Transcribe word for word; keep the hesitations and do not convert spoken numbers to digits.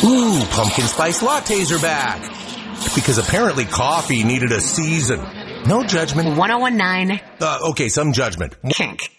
Ooh, pumpkin spice lattes are back. Because apparently coffee needed a season. No judgment. ten nineteen Uh, okay, some judgment. Kink.